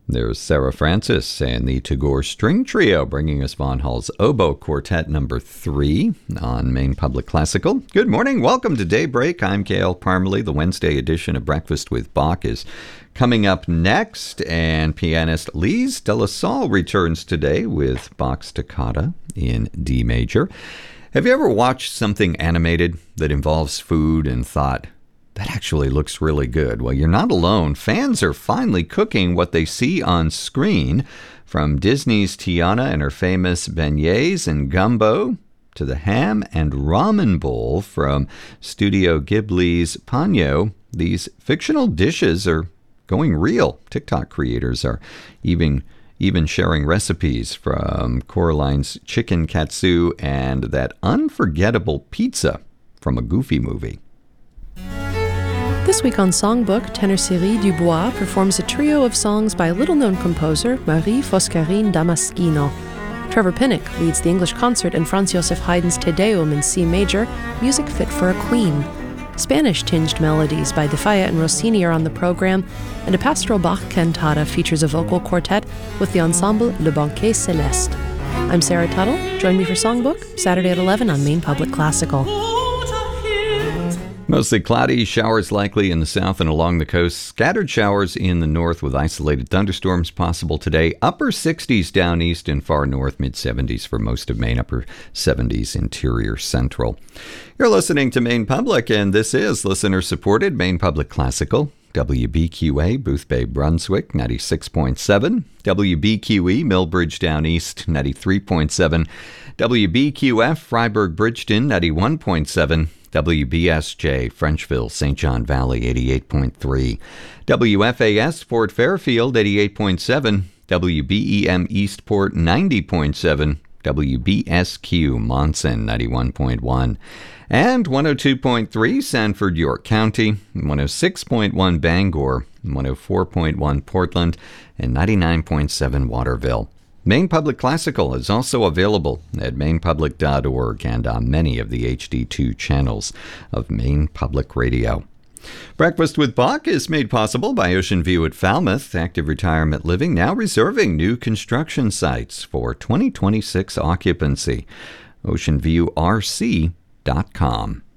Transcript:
There's Sarah Francis and the Tagore String Trio bringing us Von Hall's Oboe Quartet number 3 on Maine Public Classical. Good morning. Welcome to Daybreak. I'm Gail Parmalee. The Wednesday edition of Breakfast with Bach is coming up next, and pianist Lise de la Salle returns today with Bach's Toccata in D major. Have you ever watched something animated that involves food and thought, that actually looks really good? Well, you're not alone. Fans are finally cooking what they see on screen, from Disney's Tiana and her famous beignets and gumbo to the ham and ramen bowl from Studio Ghibli's Ponyo. These fictional dishes are going real. TikTok creators are even sharing recipes from Coraline's chicken katsu and that unforgettable pizza from a Goofy movie. This week on Songbook, tenor Cyril Dubois performs a trio of songs by little-known composer Marie Foscarine Damaschino. Trevor Pinnock leads the English concert in Franz Joseph Haydn's Te Deum in C major, music fit for a queen. Spanish-tinged melodies by De Falla and Rossini are on the program, and a pastoral Bach cantata features a vocal quartet with the ensemble Le Banquet Céleste. I'm Sarah Tuttle. Join me for Songbook, Saturday at 11 on Maine Public Classical. Mostly cloudy, showers likely in the south and along the coast. Scattered showers in the north with isolated thunderstorms possible today. Upper 60s down east and far north, mid-70s for most of Maine, upper 70s interior central. You're listening to Maine Public, and this is listener-supported Maine Public Classical. WBQA, Boothbay, Brunswick, 96.7. WBQE, Millbridge down east, 93.7. WBQF, Freiburg, Bridgeton, 91.7. WBSJ, Frenchville, St. John Valley, 88.3. WFAS, Fort Fairfield, 88.7. WBEM, Eastport, 90.7. WBSQ, Monson, 91.1. And 102.3, Sanford, York County, 106.1, Bangor, 104.1, Portland, and 99.7, Waterville. Maine Public Classical is also available at mainepublic.org and on many of the HD2 channels of Maine Public Radio. Breakfast with Bach is made possible by Ocean View at Falmouth, Active Retirement Living, now reserving new construction sites for 2026 occupancy. OceanViewRC.com.